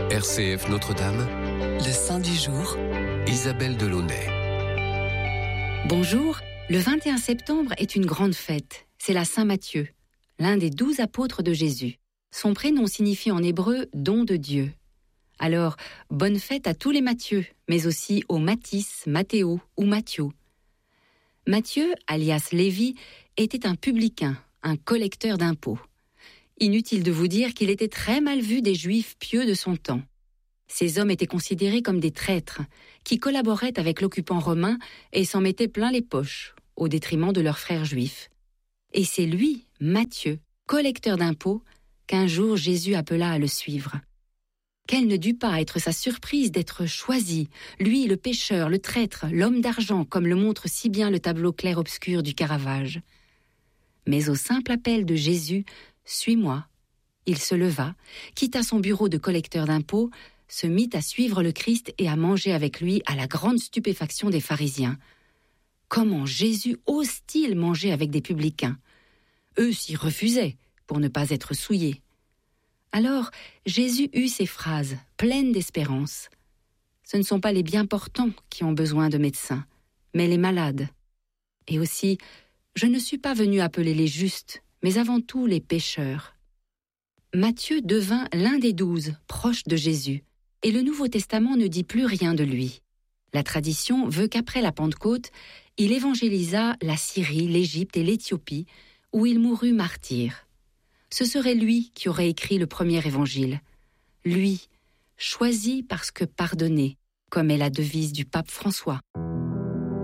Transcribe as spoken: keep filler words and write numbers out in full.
R C F Notre-Dame, le Saint du jour, Isabelle Delaunay. Bonjour, le vingt et un septembre est une grande fête. C'est la Saint Matthieu, l'un des douze apôtres de Jésus. Son prénom signifie en hébreu « don de Dieu ». Alors, bonne fête à tous les Matthieu, mais aussi aux Mathis, Mathéo ou Matthieu. Matthieu, alias Lévi, était un publicain, un collecteur d'impôts. Inutile de vous dire qu'il était très mal vu des Juifs pieux de son temps. Ces hommes étaient considérés comme des traîtres, qui collaboraient avec l'occupant romain et s'en mettaient plein les poches, au détriment de leurs frères juifs. Et c'est lui, Matthieu, collecteur d'impôts, qu'un jour Jésus appela à le suivre. Quelle ne dut pas être sa surprise d'être choisi, lui le pécheur, le traître, l'homme d'argent, comme le montre si bien le tableau clair-obscur du Caravage. Mais au simple appel de Jésus, « Suis-moi », il se leva, quitta son bureau de collecteur d'impôts, se mit à suivre le Christ et à manger avec lui à la grande stupéfaction des pharisiens. Comment Jésus ose-t-il manger avec des publicains ? Eux s'y refusaient pour ne pas être souillés. Alors Jésus eut ces phrases, pleines d'espérance. Ce ne sont pas les bien portants qui ont besoin de médecins, mais les malades. Et aussi, je ne suis pas venu appeler les justes, mais avant tout les pécheurs. Matthieu devint l'un des douze, proches de Jésus, et le Nouveau Testament ne dit plus rien de lui. La tradition veut qu'après la Pentecôte, il évangélisa la Syrie, l'Égypte et l'Éthiopie, où il mourut martyr. Ce serait lui qui aurait écrit le premier évangile. Lui, choisi parce que pardonné, comme est la devise du pape François.